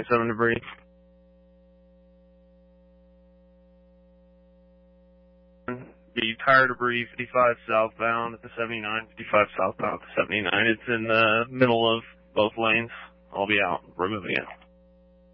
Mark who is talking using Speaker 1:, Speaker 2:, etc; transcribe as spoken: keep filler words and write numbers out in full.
Speaker 1: twenty-seven debris. The tire debris, fifty-five southbound at the seventy-nine, fifty-five southbound at the seventy-nine. It's in the middle of both lanes. I'll be out removing it.